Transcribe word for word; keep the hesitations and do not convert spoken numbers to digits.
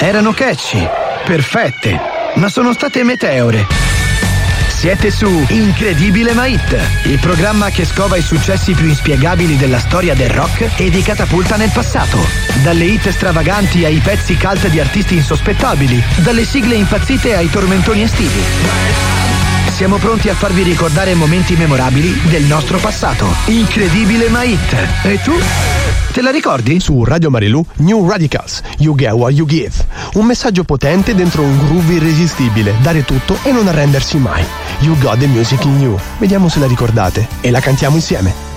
Erano catchy, perfette, ma sono state meteore. Siete su Incredibile ma Hit, il programma che scova i successi più inspiegabili della storia del rock e vi catapulta nel passato. Dalle hit stravaganti ai pezzi cult di artisti insospettabili, dalle sigle impazzite ai tormentoni estivi. Siamo pronti a farvi ricordare momenti memorabili del nostro passato. Incredibile ma Hit. E tu? Te la ricordi? Su Radio Marilù, New Radicals, You Get What You Give. Un messaggio potente dentro un groove irresistibile, dare tutto e non arrendersi mai. You Got the Music in You. Vediamo se la ricordate e la cantiamo insieme.